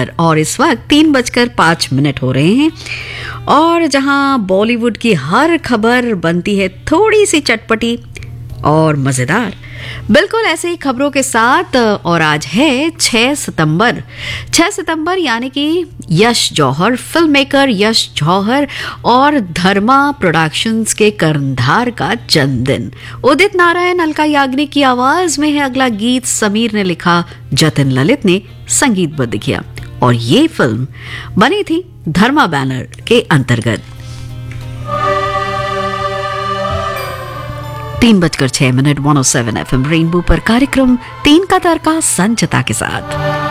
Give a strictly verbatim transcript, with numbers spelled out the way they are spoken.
पर और इस वक्त तीन बजकर पाँच मिनट हो रहे हैं और जहां बॉलीवुड की हर खबर बनती है थोड़ी सी चटपटी और मज़ेदार, बिल्कुल ऐसे ही खबरों के साथ। और आज है छह सितंबर छह सितंबर यानी कि यश जौहर, फिल्म मेकर यश जौहर और धर्मा प्रोडक्शंस के कर्णधार का जन्मदिन। उदित नारायण, अलका याग्निक की आवाज में है अगला गीत, समीर ने लिखा, जतिन ललित ने संगीतबद्ध किया और ये फिल्म बनी थी धर्मा बैनर के अंतर्गत। तीन बजकर छह minute one O seven F M rainbow पर कार्यक्रम तीन का तड़का संचिता के साथ।